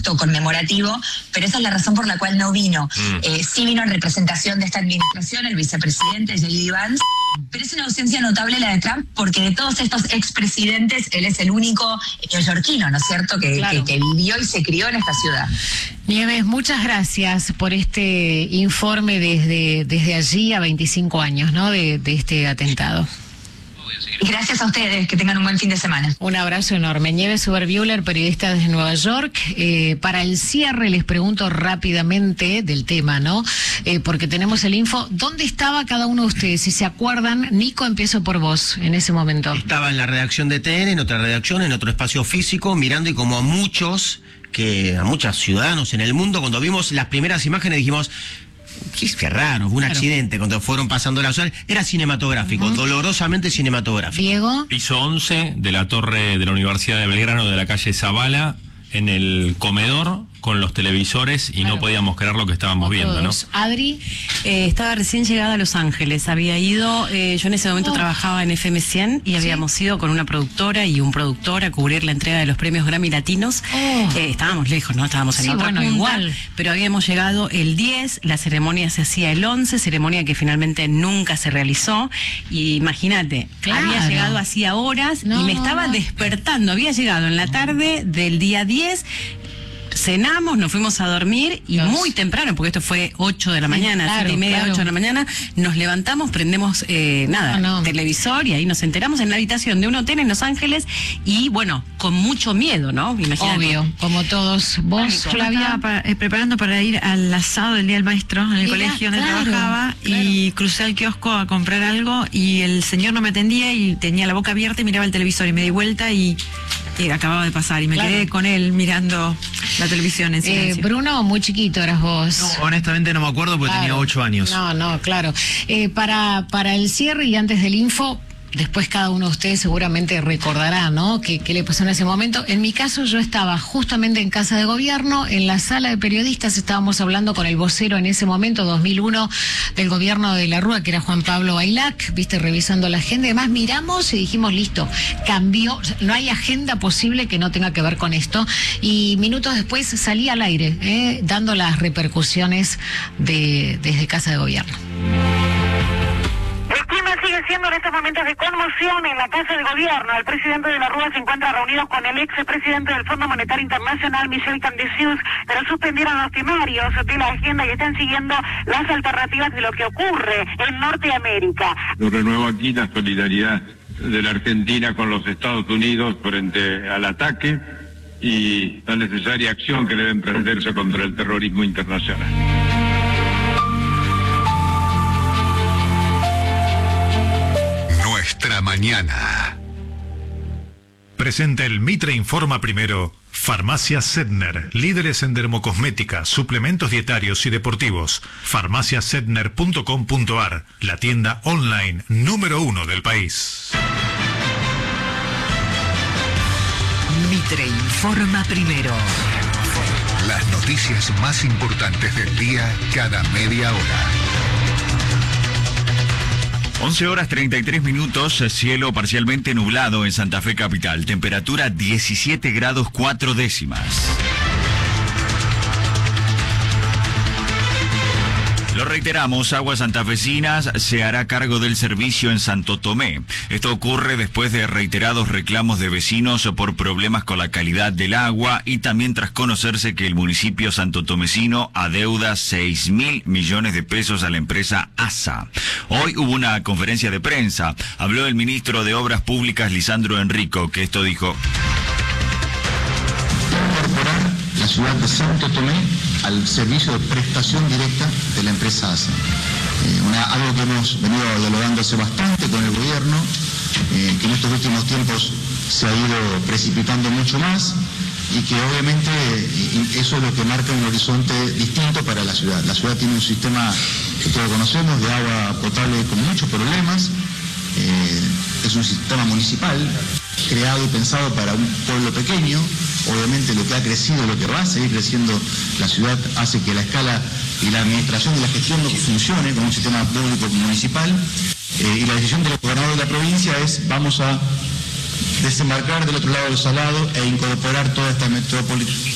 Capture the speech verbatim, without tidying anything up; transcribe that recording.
acto conmemorativo, pero esa es la razón por la cual no vino. Mm. Eh, sí vino en representación de esta administración, el vicepresidente J D Vance, pero es una ausencia notable la de Trump, porque de todos estos expresidentes, él es el único neoyorquino, ¿no es cierto?, que, claro. que, que vivió y se crió en esta ciudad. Nieves, muchas gracias por este informe desde, desde allí a veinticinco años, ¿no?, de, de este atentado. Gracias a ustedes, que tengan un buen fin de semana. Un abrazo enorme. Nieves Uberbuehler, periodista desde Nueva York. Eh, para el cierre les pregunto rápidamente del tema, ¿no? Eh, porque tenemos el info. ¿Dónde estaba cada uno de ustedes? Si se acuerdan, Nico, empiezo por vos en ese momento. Estaba en la redacción de T N, en otra redacción, en otro espacio físico, mirando, y como a muchos, que a muchos ciudadanos en el mundo, cuando vimos las primeras imágenes dijimos... Qué raro, fue un claro. accidente cuando fueron pasando la zona. Era cinematográfico, uh-huh. dolorosamente cinematográfico. Diego. Piso once de la torre de la Universidad de Belgrano, de la calle Zavala, en el comedor con los televisores, y claro. no podíamos creer lo que estábamos viendo, ¿no? Adri, eh, estaba recién llegada a Los Ángeles, había ido, eh, yo en ese momento oh. trabajaba en F M cien y ¿Sí? habíamos ido con una productora y un productor a cubrir la entrega de los premios Grammy Latinos. Oh. Eh, estábamos lejos, ¿no? Estábamos en sí, otra bueno, punta, igual. pero habíamos llegado el diez, la ceremonia se hacía el once, ceremonia que finalmente nunca se realizó, y imagínate, claro. había llegado hacía horas no, y me estaba no. despertando, había llegado en la tarde del día diez, cenamos, nos fuimos a dormir y Dios. muy temprano, porque esto fue ocho de la mañana, sí, claro, siete y media, claro. ocho de la mañana, nos levantamos, prendemos eh, nada, no, no. televisor, y ahí nos enteramos en la habitación de un hotel en Los Ángeles, y bueno, con mucho miedo, ¿no? Imagínate. Obvio, como todos. Vos, yo la estaba para, eh, preparando para ir al asado del Día del Maestro en el Mira, colegio donde claro, trabajaba, claro. y crucé al kiosco a comprar algo, y el señor no me atendía y tenía la boca abierta y miraba el televisor, y me di vuelta y, y acababa de pasar, y me claro. quedé con él mirando la televisión en silencio. Eh, Bruno, muy chiquito eras vos. No, honestamente no me acuerdo porque claro. tenía ocho años. No, no, claro. Eh, para, para el cierre y antes del info, después cada uno de ustedes seguramente recordará, ¿no?, qué, qué le pasó en ese momento. En mi caso, yo estaba justamente en Casa de Gobierno, en la sala de periodistas, estábamos hablando con el vocero en ese momento, dos mil uno, del gobierno de la Rúa, que era Juan Pablo Bailac, viste, revisando la agenda. Además, miramos y dijimos, listo, cambió, no hay agenda posible que no tenga que ver con esto. Y minutos después salí al aire, eh, dando las repercusiones de, desde Casa de Gobierno. Sigue siendo en estos momentos de conmoción en la Casa de Gobierno. El presidente de la Rúa se encuentra reunido con el ex presidente del Fondo Monetario Internacional, Michel Candecius, pero suspendieron los temarios de la agenda y están siguiendo las alternativas de lo que ocurre en Norteamérica. Lo renuevo aquí la solidaridad de la Argentina con los Estados Unidos frente al ataque y la necesaria acción que debe emprenderse contra el terrorismo internacional. Nuestra mañana. Presenta el Mitre Informa Primero. Farmacia Sedner, líderes en dermocosmética, suplementos dietarios y deportivos. farmacia sedner punto com punto ar, la tienda online número uno del país. Mitre Informa Primero. Las noticias más importantes del día cada media hora. once horas treinta y tres minutos, cielo parcialmente nublado en Santa Fe capital, temperatura diecisiete grados cuatro décimas. Lo reiteramos, Aguas Santafesinas se hará cargo del servicio en Santo Tomé. Esto ocurre después de reiterados reclamos de vecinos por problemas con la calidad del agua y también tras conocerse que el municipio santotomecino adeuda seis mil millones de pesos a la empresa A S A. Hoy hubo una conferencia de prensa. Habló el ministro de Obras Públicas, Lisandro Enrico, que esto dijo. La ciudad de Santo Tomé al servicio de prestación directa de la empresa A S A. Eh, una, algo que hemos venido dialogando hace bastante con el gobierno, eh, que en estos últimos tiempos se ha ido precipitando mucho más y que obviamente eh, eso es lo que marca un horizonte distinto para la ciudad. La ciudad tiene un sistema que todos conocemos de agua potable con muchos problemas. Eh, es un sistema municipal creado y pensado para un pueblo pequeño. Obviamente lo que ha crecido, lo que va a seguir creciendo la ciudad hace que la escala y la administración y la gestión no funcione con un sistema público municipal. Eh, y la decisión del gobernador de la provincia es vamos a desembarcar del otro lado del Salado e incorporar toda esta metrópoli